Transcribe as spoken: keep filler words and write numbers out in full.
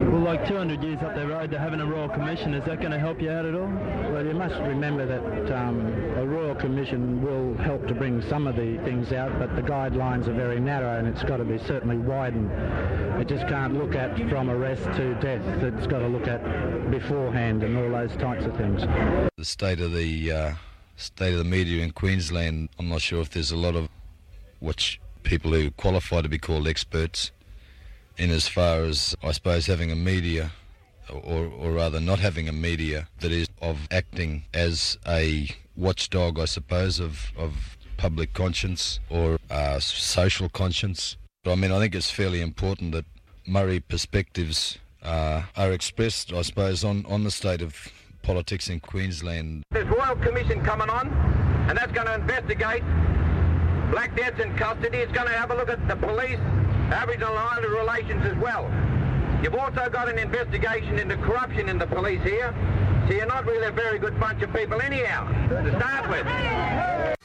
Well, like two hundred years up the road, they're having a Royal Commission. Is that going to help you out at all? Well, you must remember that um, a Royal Commission will help to bring some of the things out, but the guidelines are very narrow and it's got to be certainly widened. It just can't look at from arrest to death. It's got to look at beforehand and all those types of things. The state of the uh, state of the media in Queensland, I'm not sure if there's a lot of which people who qualify to be called experts in as far as, I suppose, having a media, or, or rather not having a media that is of acting as a watchdog, I suppose, of, of public conscience or uh, social conscience. But I mean, I think it's fairly important that Murray perspectives uh, are expressed, I suppose, on, on the state of politics in Queensland. There's Royal Commission coming on, and that's going to investigate black deaths in custody. It's going to have a look at the police, Aboriginal Islander relations as well. You've also got an investigation into corruption in the police here, so you're not really a very good bunch of people anyhow, to start with.